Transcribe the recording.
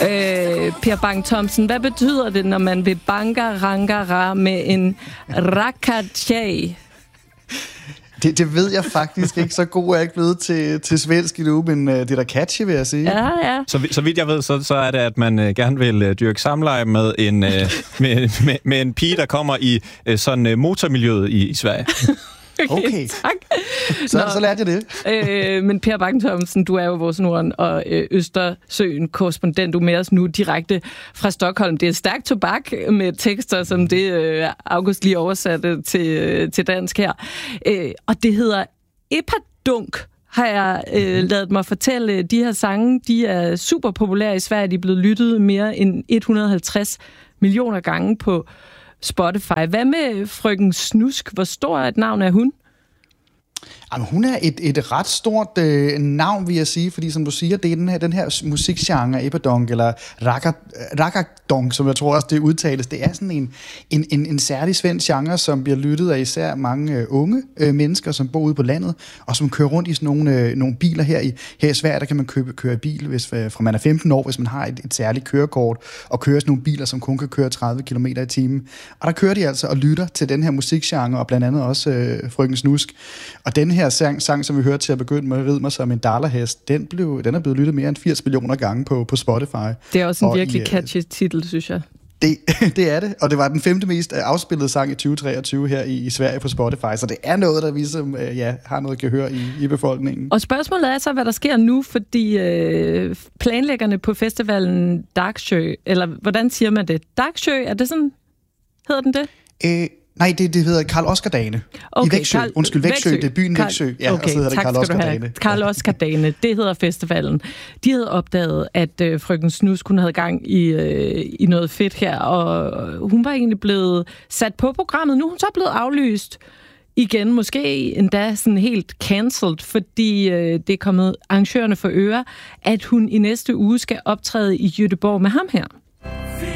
Per Bang-Thomsen, hvad betyder det, når man vil banka-ranga-ra med en rakatjag? Det ved jeg faktisk ikke. Så god er jeg ikke blevet til svensk endnu, men det er da catchy, vil jeg sige. Ja. Så vidt jeg ved, så er det, at man gerne vil dyrke samleje med en, med en pige, der kommer i sådan motormiljøet i Sverige. Okay. Tak. Så lærte jeg det. Men Per Bang-Thomsen, du er jo vores Norden- og Østersøen-korrespondent. Du er med os nu direkte fra Stockholm. Det er stærkt tobak med tekster, som det August lige oversatte til dansk her. Og det hedder Epadunk, har jeg ladet mig fortælle. De her sange, de er super populære i Sverige. De er blevet lyttet mere end 150 millioner gange på Spotify. Hvad med Frøken Snusk? Hvor stor et navn er hun? Jamen, hun er et ret stort navn, vil jeg sige, fordi som du siger, det er den her musikgenre, epadunk, eller rakadunk, som jeg tror også det udtales. Det er sådan en særlig svensk genre, som bliver lyttet af især mange unge mennesker, som bor ude på landet, og som kører rundt i sådan nogle biler her i Sverige. Der kan man køre bil, fra man er 15 år, hvis man har et særligt kørekort, og kører sådan nogle biler, som kun kan køre 30 km i timen. Og der kører de altså og lytter til den her musikgenre, og blandt andet også Frøken Snusk. Og den her sang, som vi hørte til at begynde med, Rid mig som en dallerhest, den er blevet lyttet mere end 80 millioner gange på Spotify. Det er også en virkelig catchy titel, synes jeg. Det er det, og det var den 5. mest afspillede sang i 2023 her i Sverige på Spotify, så det er noget, der ligesom har noget gehør i befolkningen. Og spørgsmålet er så, hvad der sker nu, fordi planlæggerne på festivalen Darksjö, eller hvordan siger man det? Darksjö, er det sådan, hedder den det? Nej, det hedder Karl Oskar-dagene. Okay, i Växjö. Væksø, det er byen Växjö. Ja, okay, og så hedder det Karl Oskar-dagene. Karl Oskar-dagene, det hedder festivalen. De havde opdaget, at Frøken Snusk, hun havde gang i noget fedt her, og hun var egentlig blevet sat på programmet. Nu er hun så blevet aflyst igen, måske endda sådan helt cancelled, fordi det er kommet arrangørerne for øre, at hun i næste uge skal optræde i Göteborg med ham her.